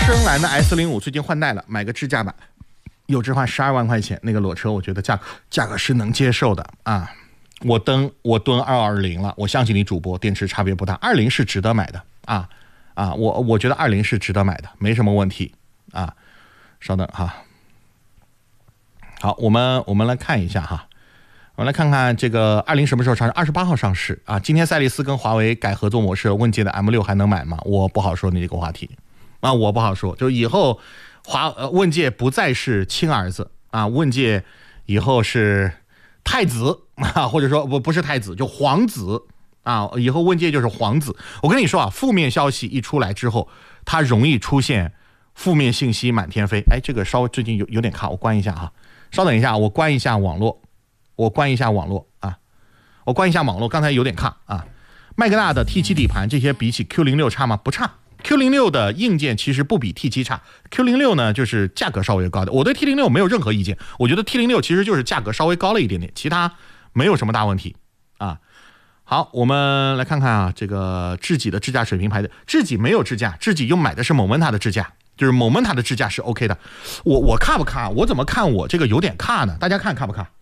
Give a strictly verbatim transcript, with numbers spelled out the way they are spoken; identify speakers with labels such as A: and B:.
A: 深蓝的 S 零五 最近换代了，买个智驾版，有置换十二万块钱，那个裸车我觉得价价格是能接受的啊。我登我蹲二二零了，我相信你主播电池差别不大，二零是值得买的啊啊，我我觉得二零是值得买的，没什么问题啊。稍等哈，好，我们我们来看一下哈。我们来看看这个二零什么时候上市？二十八号上市啊！今天赛力斯跟华为改合作模式，问界的 M 六还能买吗？我不好说你这个话题啊，我不好说。就以后华呃问界不再是亲儿子啊，问界以后是太子啊，或者说不不是太子，就皇子啊，以后问界就是皇子。我跟你说啊，负面消息一出来之后，它容易出现负面信息满天飞。哎，这个稍微最近有有点卡，我关一下啊，稍等一下，我关一下网络。我关一下网络啊，我关一下网络，刚才有点卡啊。麦格纳的 T 七 底盘这些比起 Q 零六 差吗？不差。Q 零六 的硬件其实不比 T 七 差 ，Q 零六 呢就是价格稍微高的。我对 T 零六 没有任何意见，我觉得 T 零六 其实就是价格稍微高了一点点，其他没有什么大问题啊。好，我们来看看啊，这个智己的智驾水平排的，智己没有智驾，智己又买的是 Momenta 的智驾。就是 Momenta 的智驾是 OK 的，我我卡不卡？我怎么看我这个有点卡呢？大家看卡不卡？